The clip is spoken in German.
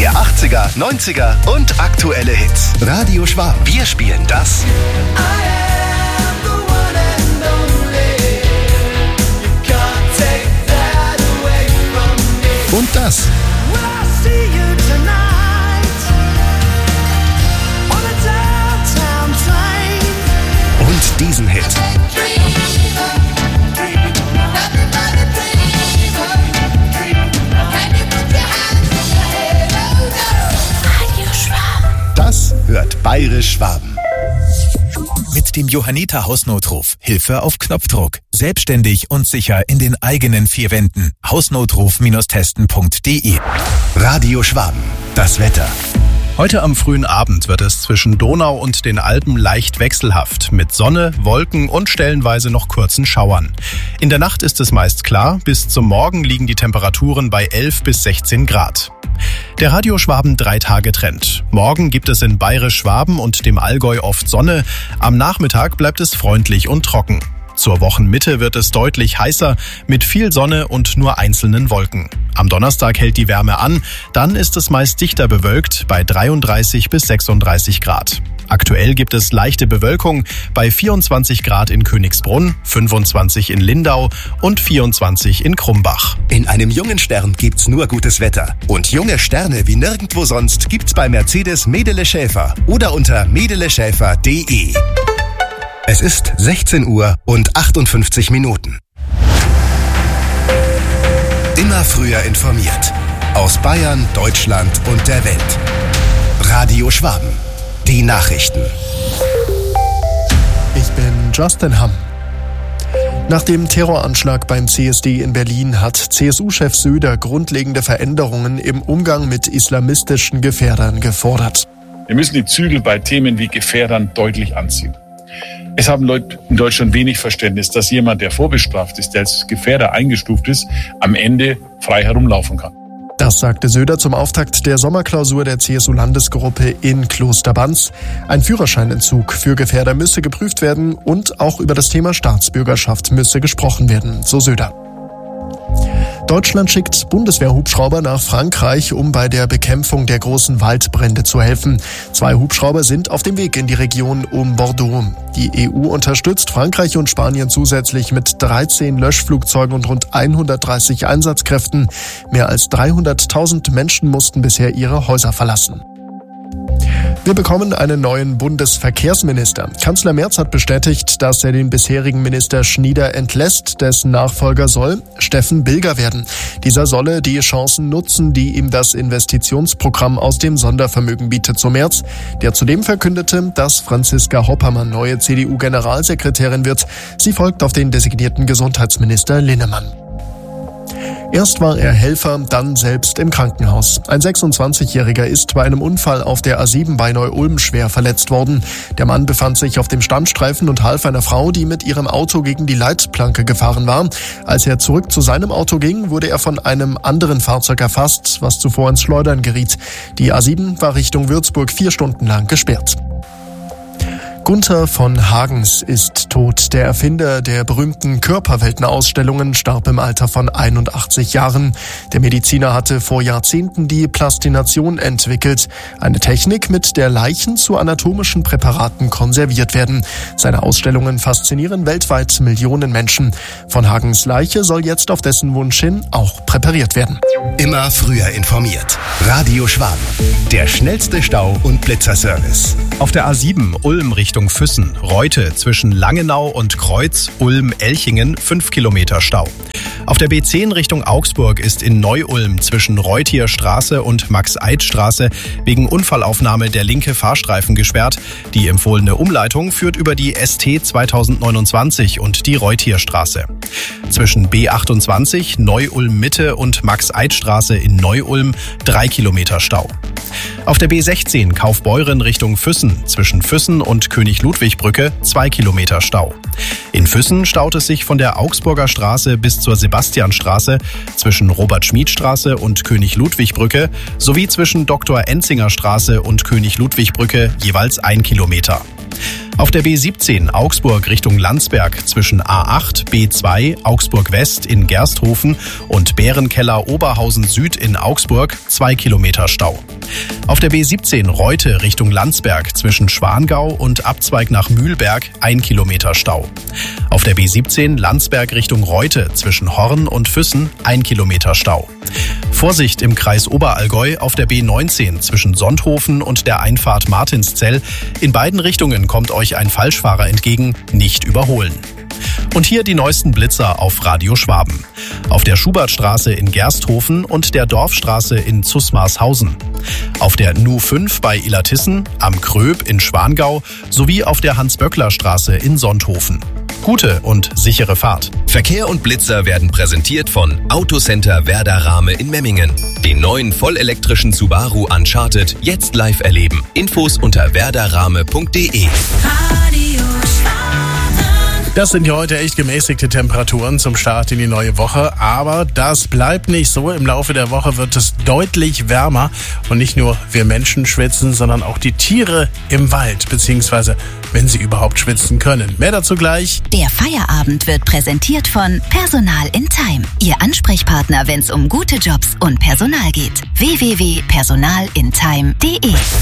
der 80er, 90er und aktuelle Hits. Radio Schwaben. Wir spielen das und das. Und diesen Hit. Das hört Bayerisch Schwaben. Mit dem Johanniter Hausnotruf. Hilfe auf Knopfdruck. Selbstständig und sicher in den eigenen vier Wänden. Hausnotruf-testen.de. Radio Schwaben. Das Wetter. Heute am frühen Abend wird es zwischen Donau und den Alpen leicht wechselhaft, mit Sonne, Wolken und stellenweise noch kurzen Schauern. In der Nacht ist es meist klar, bis zum Morgen liegen die Temperaturen bei 11 bis 16 Grad. Der Radio Schwaben 3-Tage-Trend. Morgen gibt es in Bayerisch Schwaben und dem Allgäu oft Sonne, am Nachmittag bleibt es freundlich und trocken. Zur Wochenmitte wird es deutlich heißer, mit viel Sonne und nur einzelnen Wolken. Am Donnerstag hält die Wärme an, dann ist es meist dichter bewölkt bei 33 bis 36 Grad. Aktuell gibt es leichte Bewölkung bei 24 Grad in Königsbrunn, 25 in Lindau und 24 in Krumbach. In einem jungen Stern gibt's nur gutes Wetter. Und junge Sterne wie nirgendwo sonst gibt's bei Mercedes Medele Schäfer oder unter medeleschäfer.de. Es ist 16 Uhr und 58 Minuten. Immer früher informiert. Aus Bayern, Deutschland und der Welt. Radio Schwaben. Die Nachrichten. Ich bin Justin Hamm. Nach dem Terroranschlag beim CSD in Berlin hat CSU-Chef Söder grundlegende Veränderungen im Umgang mit islamistischen Gefährdern gefordert. Wir müssen die Zügel bei Themen wie Gefährdern deutlich anziehen. Es haben Leute in Deutschland wenig Verständnis, dass jemand, der vorbestraft ist, der als Gefährder eingestuft ist, am Ende frei herumlaufen kann. Das sagte Söder zum Auftakt der Sommerklausur der CSU-Landesgruppe in Klosterbanz. Ein Führerscheinentzug für Gefährder müsse geprüft werden und auch über das Thema Staatsbürgerschaft müsse gesprochen werden, so Söder. Deutschland schickt Bundeswehrhubschrauber nach Frankreich, um bei der Bekämpfung der großen Waldbrände zu helfen. 2 Hubschrauber sind auf dem Weg in die Region um Bordeaux. Die EU unterstützt Frankreich und Spanien zusätzlich mit 13 Löschflugzeugen und rund 130 Einsatzkräften. Mehr als 300.000 Menschen mussten bisher ihre Häuser verlassen. Wir bekommen einen neuen Bundesverkehrsminister. Kanzler Merz hat bestätigt, dass er den bisherigen Minister Schnieder entlässt. Dessen Nachfolger soll Steffen Bilger werden. Dieser solle die Chancen nutzen, die ihm das Investitionsprogramm aus dem Sondervermögen bietet, so Merz, der zudem verkündete, dass Franziska Hoppermann neue CDU-Generalsekretärin wird. Sie folgt auf den designierten Gesundheitsminister Linnemann. Erst war er Helfer, dann selbst im Krankenhaus. Ein 26-Jähriger ist bei einem Unfall auf der A7 bei Neu-Ulm schwer verletzt worden. Der Mann befand sich auf dem Standstreifen und half einer Frau, die mit ihrem Auto gegen die Leitplanke gefahren war. Als er zurück zu seinem Auto ging, wurde er von einem anderen Fahrzeug erfasst, was zuvor ins Schleudern geriet. Die A7 war Richtung Würzburg 4 Stunden lang gesperrt. Gunther von Hagens ist tot. Der Erfinder der berühmten Körperweltenausstellungen starb im Alter von 81 Jahren. Der Mediziner hatte vor Jahrzehnten die Plastination entwickelt. Eine Technik, mit der Leichen zu anatomischen Präparaten konserviert werden. Seine Ausstellungen faszinieren weltweit Millionen Menschen. Von Hagens Leiche soll jetzt auf dessen Wunsch hin auch präpariert werden. Immer früher informiert. Radio Schwaben. Der schnellste Stau- und Blitzerservice. Auf der A7 Ulm Richtung Füssen, Reute zwischen Langenau und Kreuz, Ulm-Elchingen 5 Kilometer Stau. Auf der B10 Richtung Augsburg ist in Neu-Ulm zwischen Reutierstraße und Max-Eid-Straße wegen Unfallaufnahme der linke Fahrstreifen gesperrt. Die empfohlene Umleitung führt über die ST 2029 und die Reutierstraße. Zwischen B28 Neu-Ulm-Mitte und Max-Eid-Straße in Neu-Ulm 3 Kilometer Stau. Auf der B16 Kaufbeuren Richtung Füssen zwischen Füssen und König-Ludwig-Brücke 2 Kilometer Stau. In Füssen staut es sich von der Augsburger Straße bis zur Sebastianstraße, zwischen Robert-Schmid-Straße und König-Ludwig-Brücke sowie zwischen Dr.-Enzinger-Straße und König-Ludwig-Brücke jeweils 1 Kilometer. Auf der B17 Augsburg Richtung Landsberg zwischen A8, B2 Augsburg West in Gersthofen und Bärenkeller Oberhausen Süd in Augsburg 2 Kilometer Stau. Auf der B17 Reute Richtung Landsberg zwischen Schwangau und Abzweig nach Mühlberg 1 Kilometer Stau. Auf der B17 Landsberg Richtung Reute zwischen Horn und Füssen 1 Kilometer Stau. Vorsicht im Kreis Oberallgäu auf der B19 zwischen Sonthofen und der Einfahrt Martinszell. In beiden Richtungen kommt euch ein Falschfahrer entgegen, nicht überholen. Und hier die neuesten Blitzer auf Radio Schwaben. Auf der Schubertstraße in Gersthofen und der Dorfstraße in Zusmarshausen. Auf der NU5 bei Illertissen, am Kröb in Schwangau sowie auf der Hans-Böckler-Straße in Sonthofen. Gute und sichere Fahrt. Verkehr und Blitzer werden präsentiert von Autocenter Werder Rahme in Memmingen. Den neuen vollelektrischen Subaru Uncharted jetzt live erleben. Infos unter werderrahme.de. Das sind ja heute echt gemäßigte Temperaturen zum Start in die neue Woche, aber das bleibt nicht so. Im Laufe der Woche wird es deutlich wärmer und nicht nur wir Menschen schwitzen, sondern auch die Tiere im Wald, beziehungsweise wenn sie überhaupt schwitzen können. Mehr dazu gleich. Der Feierabend wird präsentiert von Personal in Time. Ihr Ansprechpartner, wenn es um gute Jobs und Personal geht. www.personalintime.de